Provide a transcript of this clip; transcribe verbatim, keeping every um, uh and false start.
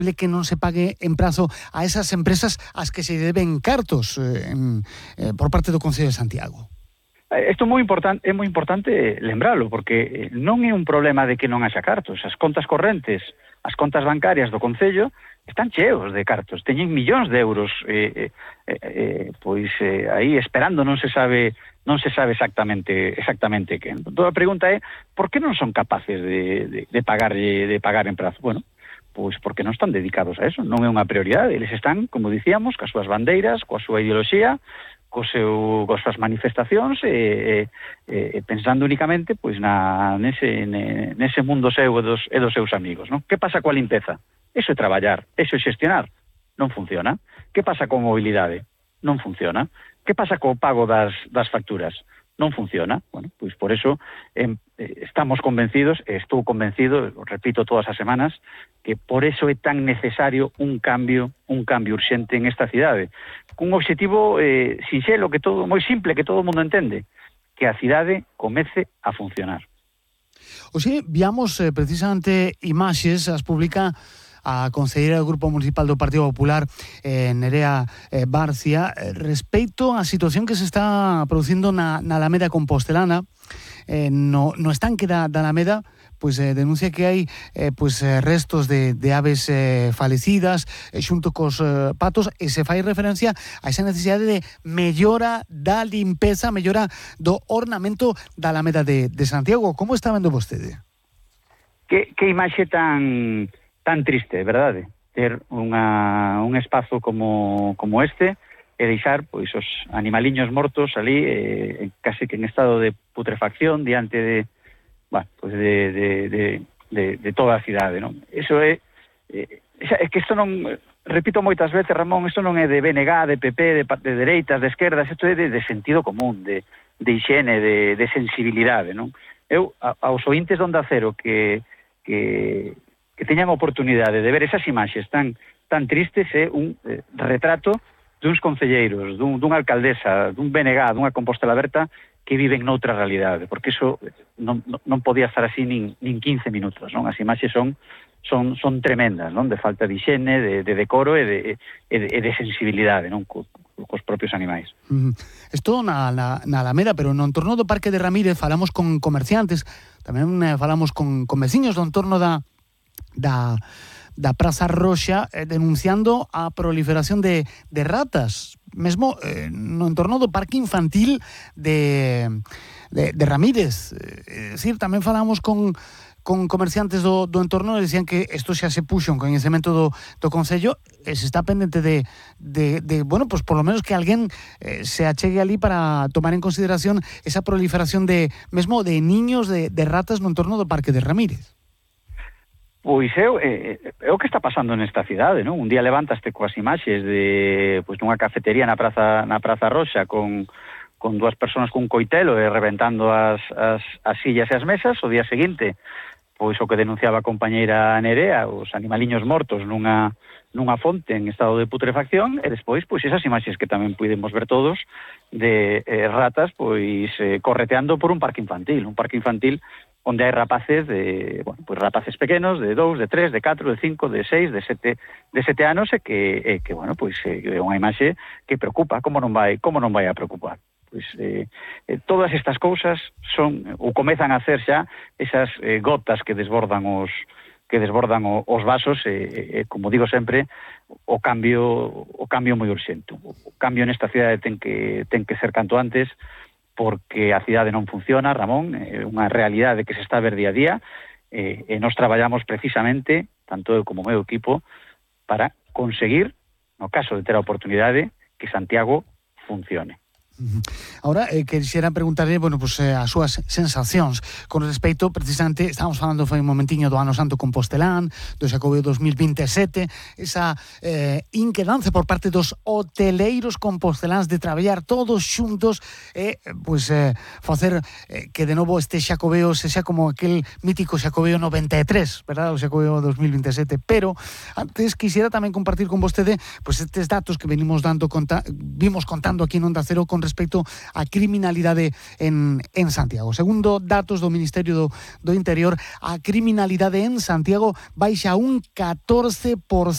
que non se pague en prazo a esas empresas ás que se deben cartos eh, en, eh, por parte do Concello de Santiago? Isto é moi importante, é moi importante lembralo, porque non é un problema de que non haxa cartos. As contas correntes, as contas bancarias do Concello están cheos de cartos, teñen millóns de euros eh, eh, eh, pois eh, aí esperando, non se sabe non se sabe exactamente exactamente que. Toda a pregunta é por que non son capaces de, de, de pagar de pagar en prazo? Bueno, pois porque non están dedicados a eso, non é unha prioridade. Eles están, como dicíamos, coas súas bandeiras, coa súa ideoloxía, co seu, coas súas manifestacións e, e, e pensando únicamente pois na nese, nese mundo seu e dos, e dos seus amigos, non? Que pasa coa limpeza? Eso é traballar, eso é xestionar. Non funciona. Que pasa coa mobilidade? Non funciona. Que pasa co pago das, das facturas? Non funciona. Bueno, pois por eso eh, estamos convencidos, e estou convencido, o repito todas as semanas, que por eso é tan necesario un cambio, un cambio urxente en esta cidade. Un obxectivo eh, sinxelo, que todo moi simple, que todo o mundo entende, que a cidade comece a funcionar. Oxe, viamos eh, precisamente imaxes, as publica a concelleira do Grupo Municipal do Partido Popular, eh, Nerea eh, Barcia, eh, respecto á situación que se está producindo na, na Alameda Compostelana, eh, no, no estanque da, da Alameda, pois eh, denuncia que hai eh, pois, eh, restos de, de aves eh, falecidas eh, xunto cos eh, patos, e se fai referencia a esa necesidade de mellora da limpeza, mellora do ornamento da Alameda de, de Santiago. Como está vendo vostede? Que, que imaxe tan tan triste, verdade? Ter unha, un espazo como, como este e deixar pois os animaliños mortos ali eh, casi que en estado de putrefacción diante de, bueno, pois de, de, de, de, de toda a cidade, non? Eso é, eh, é que isto non, repito moitas veces, Ramón, isto non é de B N G, de P P, de, de dereitas, de esquerdas, isto é de, de sentido común, de, de higiene, de, de sensibilidade, non? Eu, a, aos ointes de Onda Cero que, que, que teñan oportunidade de ver esas imaxes tan, tan tristes, é un eh, retrato duns concelleiros, dun, dunha alcaldesa, dun B N G, dunha Compostela Aberta, que viven noutra realidade, porque iso non, non podía estar así nin, nin quince minutos, non? As imaxes son son son tremendas, non? De falta de higiene, de, de decoro e de, e de, e de sensibilidade, non? Co, cos propios animais. Uh-huh. Isto na, na, na Alameda, pero no entorno do Parque de Ramírez falamos con comerciantes, tamén eh, falamos con, con veciños do entorno da da da Praza Roxa, eh, denunciando a proliferación de, de ratas, mesmo eh, no entorno do parque infantil de, de, de Ramírez. É dicir, tamén falamos con, con comerciantes do, do entorno e decían que isto xa se puxo en coñecemento do, do Concello e se está pendente de, de, de bueno, pues por lo menos que alguén eh, se achegue ali para tomar en consideración esa proliferación de, mesmo de niños, de, de ratas no entorno do parque de Ramírez. Pois é, é, é o que está pasando nesta cidade, non? Un día levantaste coas imaxes de pois nunha cafetería na Praza na Praza Roxa con con dúas persoas cun coitelo e reventando as, as, as sillas e as mesas. O día seguinte, pois o que denunciaba a compañeira Nerea, os animaliños mortos nunha nunha fonte en estado de putrefacción, e despois pois esas imaxes que tamén podemos ver todos de eh, ratas pois eh, correteando por un parque infantil, un parque infantil onde hai rapaces de, bueno, pues rapaces pequenos de dous, de tres, de catro, de cinco, de seis, de sete, de sete anos e que e que bueno, pois é unha imaxe que preocupa, como non vai, como non vai a preocupar. Pois eh, eh, todas estas cousas son ou comezan a hacer xa esas eh, gotas que desbordan os que desbordan o, os vasos e, e, como digo sempre, o cambio o cambio moi urxente. O cambio nesta cidade ten que ten que ser canto antes, porque a cidade non funciona, Ramón, é unha realidade que se está a ver día a día, e, e nos traballamos precisamente, tanto eu como o meu equipo, para conseguir, no caso de ter a oportunidade, que Santiago funcione. Ahora, eh, quixera preguntarle, bueno, pues, eh, as súas sensacións con respecto, precisamente, estamos falando foi un momentiño do Ano Santo Compostelán, do Xacobeo dos mil vinte e sete, esa eh, inquedanza por parte dos hoteleiros composteláns de traballar todos xuntos e, eh, pues, eh, facer eh, que de novo este Xacobeo sexa como aquel mítico Xacobeo noventa e tres, verdad, o Xacobeo dos mil vinte e sete, pero antes quixera tamén compartir con vostede pues, estes datos que venimos dando conta, vimos contando aquí en Onda Cero con respecto á criminalidade en, en Santiago. Segundo datos do Ministerio do, do Interior, a criminalidade en Santiago baixa un catorce por